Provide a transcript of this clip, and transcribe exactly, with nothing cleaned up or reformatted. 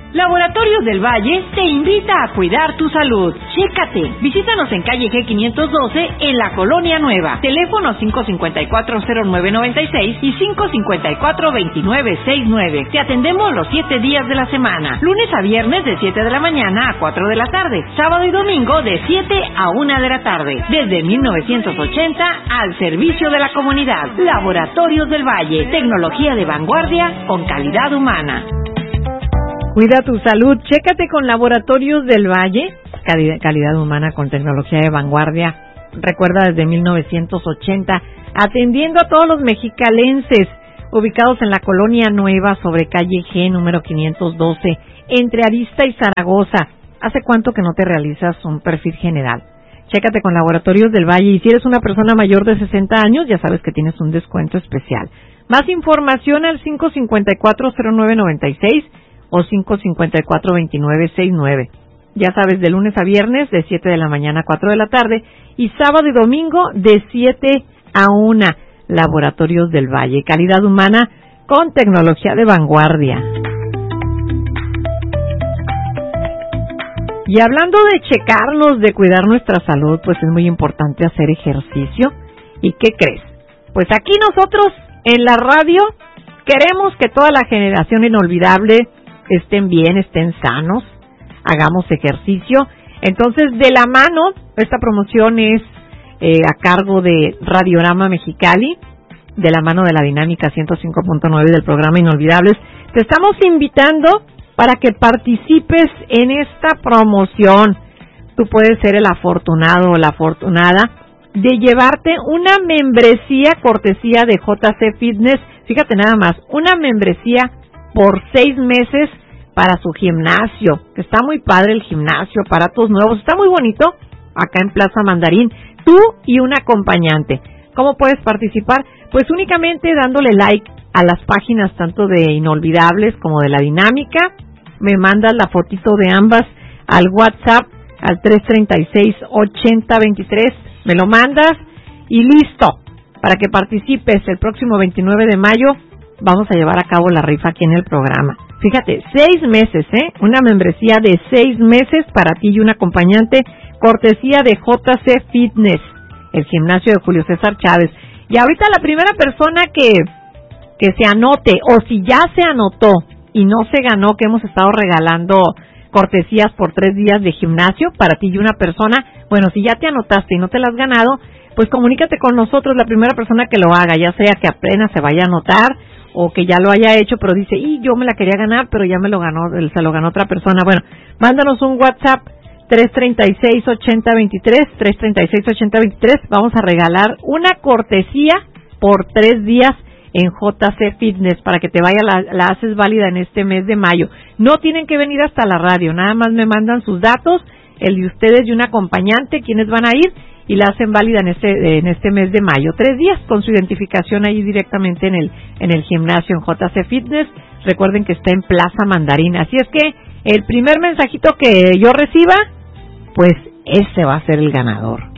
Laboratorios del Valle te invita a cuidar tu salud. Chécate. Visítanos en calle G quinientos doce en la Colonia Nueva. Teléfono cinco cinco cuatro cero nueve nueve seis y cinco cinco cuatro dos nueve seis nueve. Te atendemos los siete días de la semana. Lunes a viernes de siete de la mañana a cuatro de la tarde. Sábado y domingo de siete a una de la tarde. Desde mil novecientos ochenta al servicio de la comunidad. Laboratorios del Valle. Tecnología de vanguardia con calidad humana. Cuida tu salud, chécate con Laboratorios del Valle, calidad, calidad humana con tecnología de vanguardia. Recuerda, desde mil novecientos ochenta, atendiendo a todos los mexicalenses, ubicados en la Colonia Nueva, sobre calle G, número quinientos doce, entre Arista y Zaragoza. ¿Hace cuánto que no te realizas un perfil general? Chécate con Laboratorios del Valle, y si eres una persona mayor de sesenta años, ya sabes que tienes un descuento especial. Más información al cinco cinco cuatro cero nueve nueve seis o cinco cinco cuatro dos nueve seis nueve. Ya sabes, de lunes a viernes de siete de la mañana a cuatro de la tarde y sábado y domingo de siete a una. Laboratorios del Valle, calidad humana con tecnología de vanguardia. Y hablando de checarnos, de cuidar nuestra salud, pues es muy importante hacer ejercicio. ¿Y qué crees? Pues aquí nosotros en la radio queremos que toda la generación inolvidable estén bien, estén sanos, hagamos ejercicio. Entonces, de la mano, esta promoción es eh, a cargo de Radiorama Mexicali, de la mano de la Dinámica ciento cinco punto nueve del programa Inolvidables. Te estamos invitando para que participes en esta promoción. Tú puedes ser el afortunado o la afortunada de llevarte una membresía cortesía de J C Fitness. Fíjate nada más, una membresía por seis meses para su gimnasio, que está muy padre el gimnasio, aparatos nuevos, está muy bonito, acá en Plaza Mandarín, tú y un acompañante. ¿Cómo puedes participar? Pues únicamente dándole like a las páginas tanto de Inolvidables como de la Dinámica. Me mandas la fotito de ambas al WhatsApp al tres treinta y seis ochenta veintitrés, me lo mandas y listo, para que participes el próximo veintinueve de mayo. Vamos a llevar a cabo la rifa aquí en el programa. Fíjate, seis meses, ¿eh? Una membresía de seis meses para ti y un acompañante, cortesía de J C Fitness, el gimnasio de Julio César Chávez. Y ahorita la primera persona que, que se anote, o si ya se anotó y no se ganó, que hemos estado regalando cortesías por tres días de gimnasio para ti y una persona, bueno, si ya te anotaste y no te la has ganado, pues comunícate con nosotros, la primera persona que lo haga, ya sea que apenas se vaya a anotar, o que ya lo haya hecho, pero dice, y yo me la quería ganar, pero ya me lo ganó, se lo ganó otra persona. Bueno, mándanos un WhatsApp, tres treinta y seis ochenta veintitrés, tres treinta y seis ochenta veintitrés, vamos a regalar una cortesía por tres días en J C Fitness, para que te vaya, la, la haces válida en este mes de mayo. No tienen que venir hasta la radio, nada más me mandan sus datos, el de ustedes y un acompañante, quienes van a ir, y la hacen válida en este en este mes de mayo. Tres días con su identificación ahí directamente en el en el gimnasio en J C Fitness. Recuerden que está en Plaza Mandarín. Así es que el primer mensajito que yo reciba, pues ese va a ser el ganador.